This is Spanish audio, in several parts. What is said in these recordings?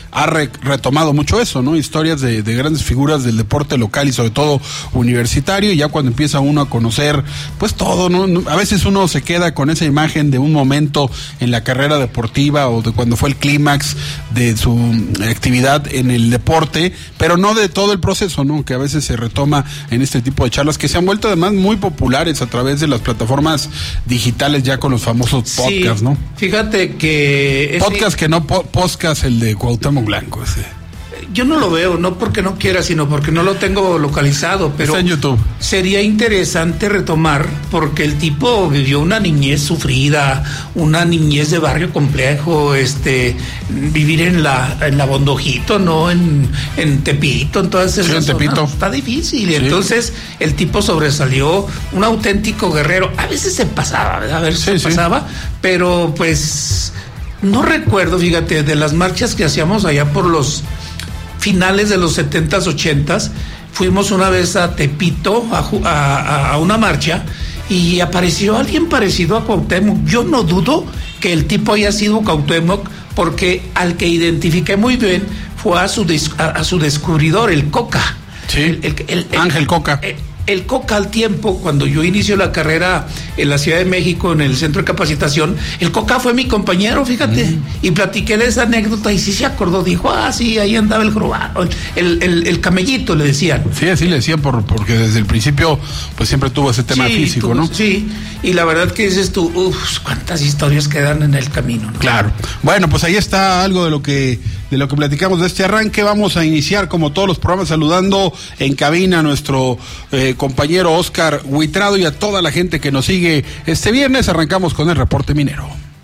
ha retomado mucho eso, ¿no? Historias de grandes figuras del deporte local y sobre todo universitario, y ya cuando empieza uno a conocer pues todo, ¿no? A veces uno se queda con esa imagen de un momento en la carrera deportiva o de cuando fue el clímax de su actividad en el deporte, pero no de todo el proceso, ¿no? Que a veces se retoma en este tipo de charlas que se han vuelto además muy populares a través de las plataformas digitales, ya con los famosos podcasts, ¿no? Fíjate que... Podcast que no podcast, el de Cuauhtémoc Blanco, ese. Yo no lo veo, no porque no quiera, sino porque no lo tengo localizado, pero está en YouTube. Sería interesante retomar, porque el tipo vivió una niñez sufrida, una niñez de barrio complejo, vivir en la Bondojito, ¿no? En Tepito, en todas esas zonas. Tepito. Está difícil, y entonces el tipo sobresalió, un auténtico guerrero. A veces se pasaba, ¿verdad? Pasaba, pero pues no recuerdo, fíjate, de las marchas que hacíamos allá por los finales de los 70s, 80s, fuimos una vez a Tepito a una marcha y apareció alguien parecido a Cuauhtémoc. Yo no dudo que el tipo haya sido Cuauhtémoc, porque al que identifiqué muy bien fue a su descubridor, el Coca. Sí, Ángel Coca. El Coca, al tiempo, cuando yo inicio la carrera en la Ciudad de México, en el centro de capacitación, el Coca fue mi compañero, fíjate, y platiqué de esa anécdota y sí se acordó, dijo, sí, ahí andaba el jorobado, el camellito, le decían. Sí, así le decían, porque desde el principio, pues siempre tuvo ese tema físico, ¿no? Sí, y la verdad que dices tú, cuántas historias quedan en el camino, ¿no? Claro. Bueno, pues ahí está algo de lo que platicamos de este arranque. Vamos a iniciar, como todos los programas, saludando en cabina a nuestro compañero Oscar Huitrado y a toda la gente que nos sigue este viernes. Arrancamos con el reporte minero.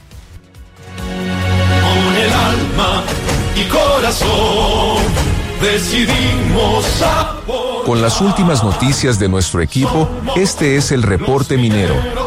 Con el alma y corazón decidimos Con las últimas noticias de nuestro equipo, este es el reporte minero.